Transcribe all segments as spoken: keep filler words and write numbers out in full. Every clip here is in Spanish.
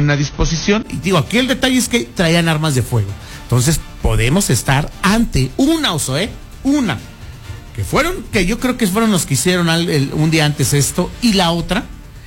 una disposición. Y digo, aquí el detalle es que traían armas de fuego. Entonces, podemos estar ante una, oso, ¿eh? Una. Que fueron, que yo creo que fueron los que hicieron al, el, un día antes esto. Y la otra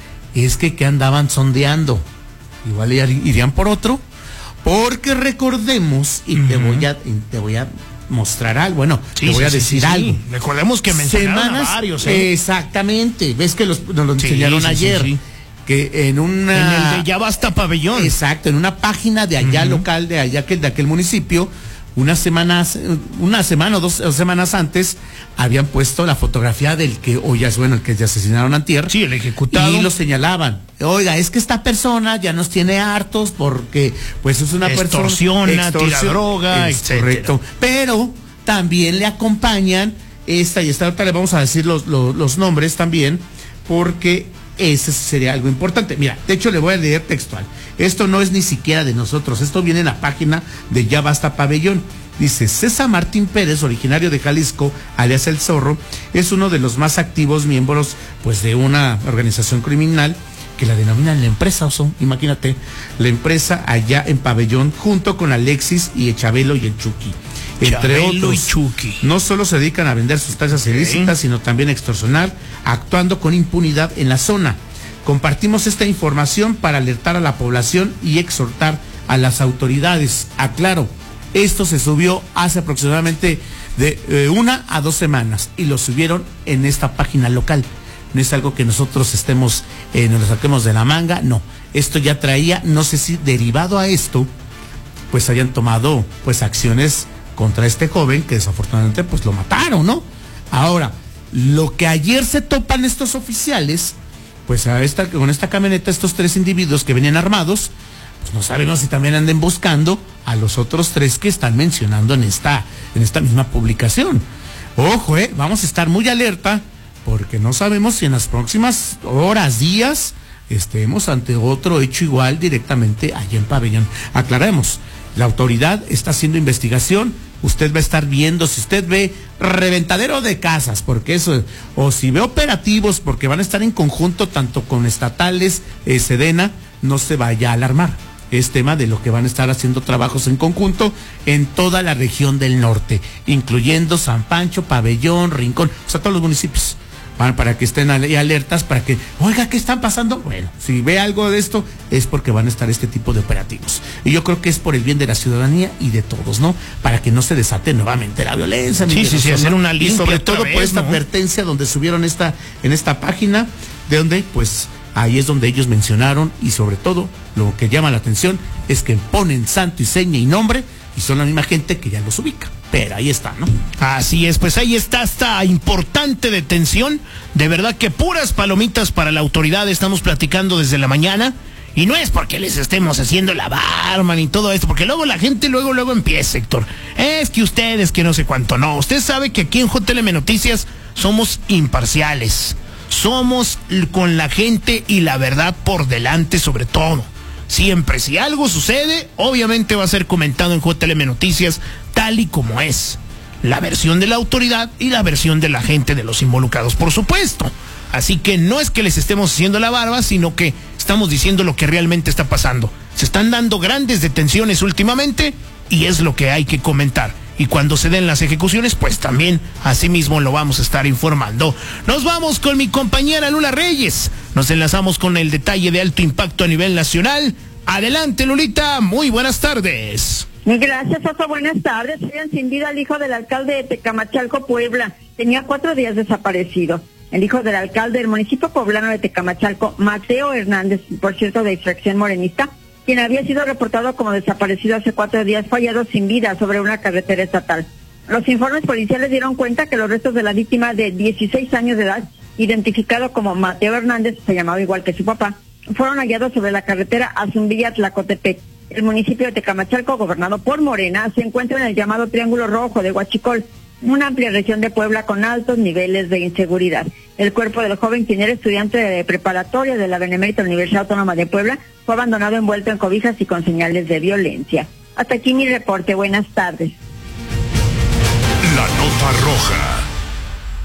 es que, que andaban sondeando. Igual irían por otro. Porque recordemos, y uh-huh. te voy a, te voy a mostrar algo, bueno, sí, te voy sí, a decir sí, sí, algo. Sí. Recordemos que mencionaron Semanas, a varios, ¿eh? Exactamente, ves que los, nos lo sí, enseñaron sí, ayer. Sí, sí. Que en una... En el de Ya Basta Pabellón. Exacto, en una página de allá uh-huh. local, de allá que de aquel municipio, unas semanas, una semana o dos, dos semanas antes, habían puesto la fotografía del que, o ya es bueno, el que ya asesinaron antier. Sí, el ejecutado. Y lo señalaban. Oiga, es que esta persona ya nos tiene hartos porque, pues, es una extorsiona, persona... Extorsiona, tira droga, etcétera. Correcto. Pero también le acompañan esta, y esta ahorita le vamos a decir los, los, los nombres también, porque ese sería algo importante. Mira, de hecho le voy a leer textual. Esto no es ni siquiera de nosotros, esto viene en la página de Ya Basta Pabellón. Dice, César Martín Pérez, originario de Jalisco, alias El Zorro, es uno de los más activos miembros, pues, de una organización criminal que la denominan la empresa, oso, imagínate, la empresa allá en Pabellón, junto con Alexis y el Chabelo y el Chucky. Entre Chabelo otros, y Chucky. No solo se dedican a vender sustancias ilícitas, sino también a extorsionar, actuando con impunidad en la zona. Compartimos esta información para alertar a la población y exhortar a las autoridades. Aclaro, esto se subió hace aproximadamente de eh, una a dos semanas y lo subieron en esta página local. No es algo que nosotros estemos, eh, nos lo saquemos de la manga, no. Esto ya traía, no sé si derivado a esto, pues hayan tomado pues acciones contra este joven que desafortunadamente pues lo mataron, ¿no? Ahora, lo que ayer se topan estos oficiales, pues a esta, con esta camioneta, estos tres individuos que venían armados, pues no sabemos si también anden buscando a los otros tres que están mencionando en esta, en esta misma publicación. Ojo, eh, vamos a estar muy alerta, porque no sabemos si en las próximas horas, días, estemos ante otro hecho igual directamente allá en Pabellón. Aclaremos, la autoridad está haciendo investigación, usted va a estar viendo, si usted ve reventadero de casas, porque eso, o si ve operativos, porque van a estar en conjunto tanto con estatales, eh, Sedena, no se vaya a alarmar. Es tema de lo que van a estar haciendo trabajos en conjunto en toda la región del norte, incluyendo San Pancho, Pabellón, Rincón, o sea, todos los municipios. Para, para que estén ahí alertas, para que, oiga, ¿qué están pasando? Bueno, si ve algo de esto, es porque van a estar este tipo de operativos. Y yo creo que es por el bien de la ciudadanía y de todos, ¿no? Para que no se desate nuevamente la violencia. Sí, sí, sí, hacer ¿no? una limpia. Y sobre todo vez, por esta ¿no? advertencia donde subieron esta, en esta página, de donde, pues, ahí es donde ellos mencionaron, y sobre todo, lo que llama la atención es que ponen santo y seña y nombre, y son la misma gente que ya los ubica. Pero ahí está, ¿no? Así es, pues ahí está esta importante detención. De verdad que puras palomitas para la autoridad. Estamos platicando desde la mañana. Y no es porque les estemos haciendo la barba ni todo esto, porque luego la gente luego, luego empieza, Héctor. Es que ustedes, que no sé cuánto. No, usted sabe que aquí en J L M Noticias somos imparciales. Somos con la gente y la verdad por delante sobre todo. Siempre, si algo sucede, obviamente va a ser comentado en J L M Noticias, tal y como es. La versión de la autoridad y la versión de la gente, de los involucrados, por supuesto. Así que no es que les estemos haciendo la barba, sino que estamos diciendo lo que realmente está pasando. Se están dando grandes detenciones últimamente y es lo que hay que comentar. Y cuando se den las ejecuciones, pues también así mismo lo vamos a estar informando. Nos vamos con mi compañera Lula Reyes. Nos enlazamos con el detalle de alto impacto a nivel nacional. Adelante, Lulita, muy buenas tardes. Gracias, Oso, buenas tardes. Habían sin vida al hijo del alcalde de Tecamachalco, Puebla. Tenía cuatro días desaparecido. El hijo del alcalde del municipio poblano de Tecamachalco, Mateo Hernández, por cierto de extracción morenista, quien había sido reportado como desaparecido hace cuatro días, fue hallado sin vida sobre una carretera estatal. Los informes policiales dieron cuenta que los restos de la víctima de dieciséis años de edad, identificado como Mateo Hernández, se llamaba igual que su papá, fueron hallados sobre la carretera Azumbilla-Tlacotepec. El municipio de Tecamachalco, gobernado por Morena, se encuentra en el llamado Triángulo Rojo de Huachicol, una amplia región de Puebla con altos niveles de inseguridad. El cuerpo del joven, quien era estudiante de preparatoria de la Benemérita Universidad Autónoma de Puebla, fue abandonado envuelto en cobijas y con señales de violencia. Hasta aquí mi reporte. Buenas tardes. La nota roja.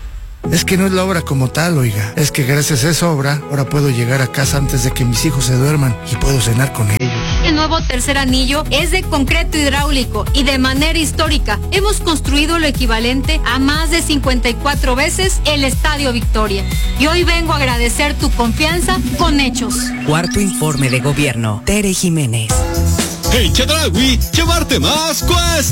Es que no es la obra como tal, oiga. Es que gracias a esa obra, ahora puedo llegar a casa antes de que mis hijos se duerman y puedo cenar con ellos. El nuevo tercer anillo es de concreto hidráulico y de manera histórica hemos construido lo equivalente a más de cincuenta y cuatro veces el Estadio Victoria. Y hoy vengo a agradecer tu confianza con hechos. Cuarto informe de gobierno. Tere Jiménez. En Chedraui, llevarte más cuesta.